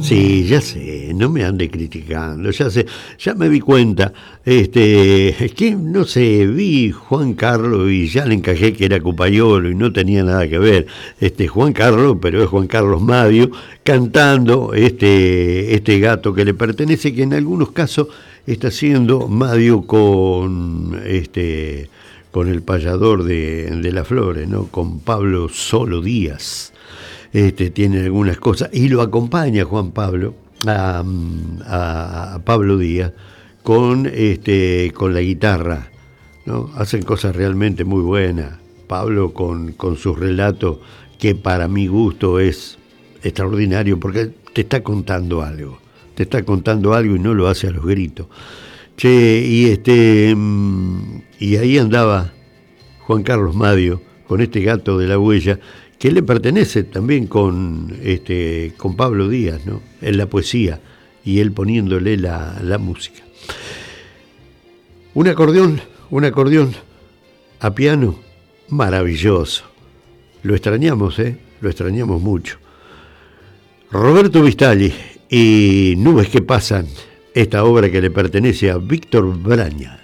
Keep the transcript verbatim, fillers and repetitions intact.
Sí, ya sé, no me ande criticando, ya sé, ya me di cuenta, este, es que no sé, vi Juan Carlos y ya le encajé que era Cupayolo y no tenía nada que ver, este Juan Carlos, pero es Juan Carlos Madio, cantando este, este gato que le pertenece, que en algunos casos está haciendo Madio con este con el payador de, de las flores, ¿no? Con Pablo Solo Díaz. Este, tiene algunas cosas, y lo acompaña Juan Pablo, a, a, a Pablo Díaz, con, este, con la guitarra, ¿no? Hacen cosas realmente muy buenas. Pablo con, con sus relatos, que para mi gusto es extraordinario, porque te está contando algo, te está contando algo y no lo hace a los gritos. Che, y este, y ahí andaba Juan Carlos Madio, con este gato de la huella, que le pertenece también con, este, con Pablo Díaz, ¿no? En la poesía, y él poniéndole la, la música. Un acordeón, un acordeón a piano, maravilloso. Lo extrañamos, ¿eh? Lo extrañamos mucho. Roberto Vistali y Nubes que pasan, esta obra que le pertenece a Víctor Braña.